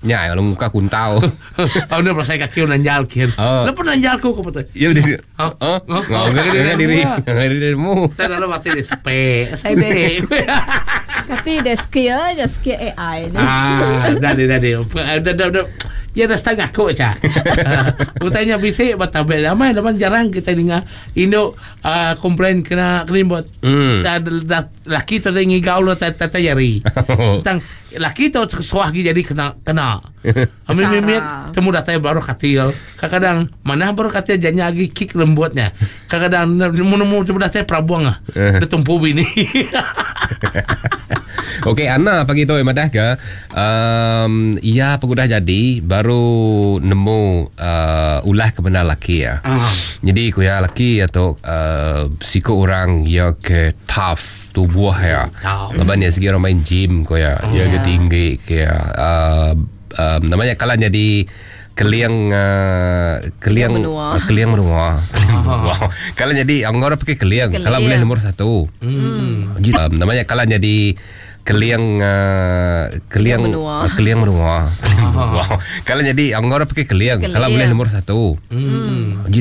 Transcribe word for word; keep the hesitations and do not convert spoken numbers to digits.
Ya, kalau muka kuntau. Oh, udah saya kaki nanjal kian. Oh. Lepas nanjal ko ko patay. Ya di sini. Oh. Oh, Oh. nggak diri, nggak diri, nggak dirimu. Tara na mati sape. Saya deh. Tapi dia skill aja skill A I ni. Ah, dah deh, dah deh. Dah dah dah. Ya dah setengah ko aja. Utanya bisik batabe lama naman jarang kita dengar Indo uh, komplain kena kelimbot. Hmm. Laki tu dengi gaul tata yari. Tang laki tu suah jadi kena kena. Amin mimit temu datanya baru katil. Kadang mana baru katil janya lagi kick lembutnya. Kadang nemu temu datanya prabuang ah. Dia tumpu bini. Okey, Ana pagi tu madah ke um, ia pegudah jadi baru nemu uh, ulah kebenar laki ya. Ah. Jadi kuya laki atau uh, siko orang ya ke tough tubuh ya. Lepas ni segi orang main gym kuya ya ke tinggi kuya uh, uh, namanya kalah jadi keliang uh, keliang menua. keliang menua. Wow. Kalau jadi anggora pakai keliang, Keliang. kalau boleh nomor satu. Hmm. Gitu. Um, namanya kalau jadi keliang uh, keliang menua. uh, keliang menua. Wow. Kalau jadi anggora pakai keliang, kalau Keliang. boleh nomor satu. Hmm. Gitu.